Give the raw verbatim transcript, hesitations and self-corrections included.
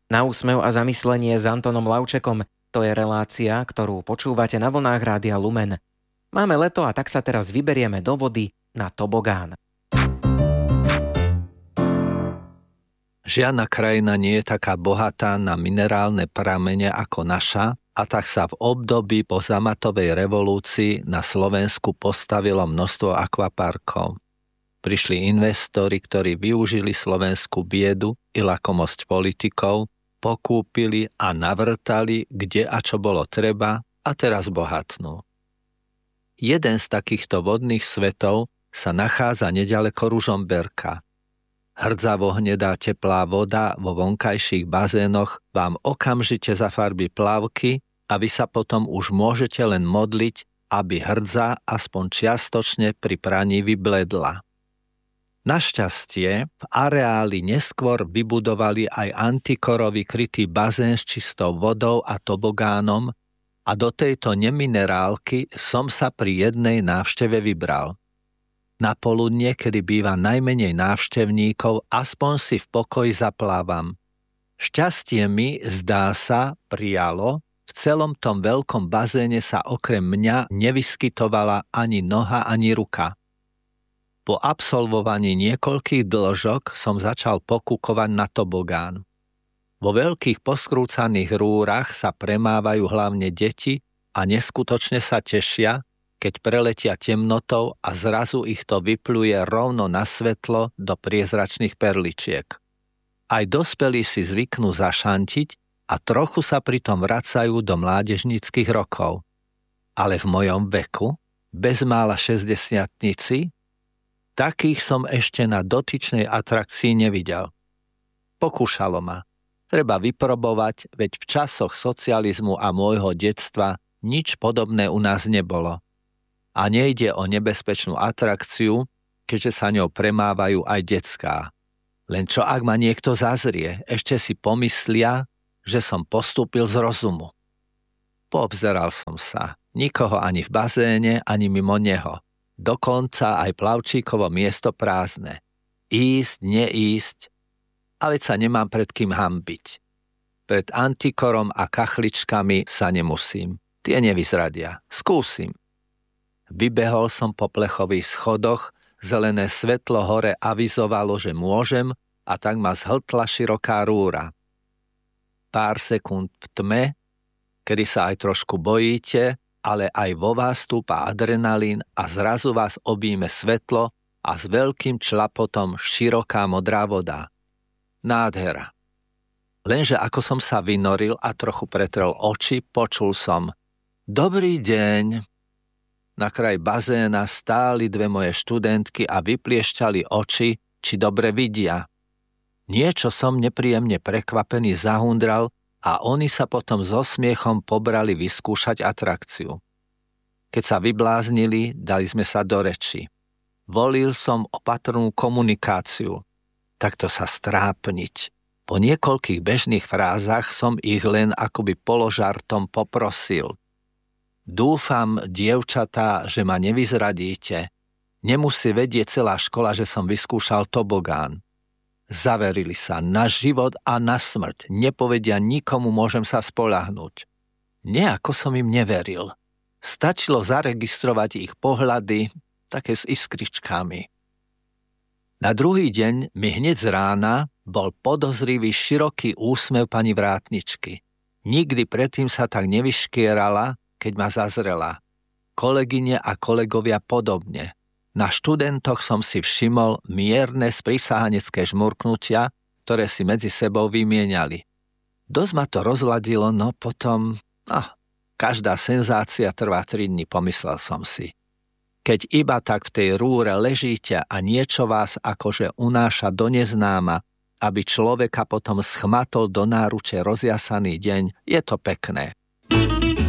Na úsmev a zamyslenie s Antonom Lavčekom, to je relácia, ktorú počúvate na vlnách Rádia Lumen. Máme leto a tak sa teraz vyberieme do vody na tobogán. Žiadna krajina nie je taká bohatá na minerálne pramene ako naša, a tak sa v období po zamatovej revolúcii na Slovensku postavilo množstvo akvaparkov. Prišli investori, ktorí využili slovenskú biedu i lakomosť politikov, pokúpili a navrtali, kde a čo bolo treba, a teraz bohatnú. Jeden z takýchto vodných svetov sa nachádza neďaleko Ružomberka. Hrdzavo hnedá teplá voda vo vonkajších bazénoch vám okamžite zafarbí plavky a vy sa potom už môžete len modliť, aby hrdza aspoň čiastočne pri praní vybledla. Našťastie v areáli neskôr vybudovali aj antikorový krytý bazén s čistou vodou a tobogánom a do tejto neminerálky som sa pri jednej návšteve vybral. Na poludnie, kedy býva najmenej návštevníkov, aspoň si v pokoji zaplávam. Šťastie mi, zdá sa, prijalo, v celom tom veľkom bazéne sa okrem mňa nevyskytovala ani noha, ani ruka. Po absolvovaní niekoľkých dĺžok som začal pokúkovať na tobogán. Vo veľkých poskrúcaných rúrach sa premávajú hlavne deti a neskutočne sa tešia, keď preletia temnotou a zrazu ich to vypluje rovno na svetlo do priezračných perličiek. Aj dospelí si zvyknú zašantiť a trochu sa pritom vracajú do mládežníckych rokov. Ale v mojom veku, bezmála šesťdesiatnici, takých som ešte na dotyčnej atrakcii nevidel. Pokúšalo ma. Treba vyprobovať, veď v časoch socializmu a môjho detstva nič podobné u nás nebolo. A nejde o nebezpečnú atrakciu, keďže sa ňou premávajú aj decká. Len čo ak ma niekto zazrie, ešte si pomyslia, že som postúpil z rozumu. Poobzeral som sa. Nikoho ani v bazéne, ani mimo neho. Dokonca aj plavčíkovo miesto prázdne. Ísť, neísť, a veď sa nemám pred kým hanbiť. Pred antikorom a kachličkami sa nemusím. Tie nevyzradia. Skúsim. Vybehol som po plechových schodoch, zelené svetlo hore avizovalo, že môžem, a tak ma zhltla široká rúra. Pár sekúnd v tme, kedy sa aj trošku bojíte, ale aj vo vás stúpa adrenalín a zrazu vás objíme svetlo a s veľkým člapotom široká modrá voda. Nádhera. Lenže ako som sa vynoril a trochu pretrel oči, počul som: Dobrý deň. Na kraj bazéna stáli dve moje študentky a vypliešťali oči, či dobre vidia. Niečo som nepríjemne prekvapený zahundral a oni sa potom so smiechom pobrali vyskúšať atrakciu. Keď sa vybláznili, dali sme sa do reči. Volil som opatrnú komunikáciu. Takto sa strápniť. Po niekoľkých bežných frázach som ich len akoby položartom poprosil. Dúfam, dievčatá, že ma nevyzradíte. Nemusí vedieť celá škola, že som vyskúšal tobogán. Zaverili sa na život a na smrť. Nepovedia nikomu, môžem sa spoľahnúť. Nejako som im neveril. Stačilo zaregistrovať ich pohľady, také s iskričkami. Na druhý deň mi hneď z rána bol podozrivý široký úsmev pani vrátničky. Nikdy predtým sa tak nevyškierala, keď ma zazrela. Kolegyne a kolegovia podobne. Na študentoch som si všimol mierne sprísahanecké žmurknutia, ktoré si medzi sebou vymieniali. Dosť ma to rozladilo, no potom... Ah, každá senzácia trvá tri dni, pomyslel som si. Keď iba tak v tej rúre ležíte a niečo vás akože unáša do neznáma, aby človeka potom schmatol do náruče rozjasaný deň, je to pekné.